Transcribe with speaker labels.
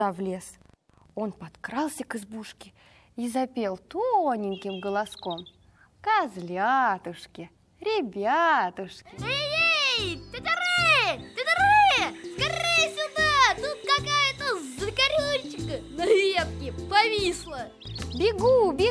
Speaker 1: в лес. Он подкрался к избушке и запел тоненьким голоском: «Козлятушки, ребятушки».
Speaker 2: Эй, тетяры, тетяры, скорей сюда! Тут какая-то закорючка на ветке повисла.
Speaker 1: Бегу, бегу!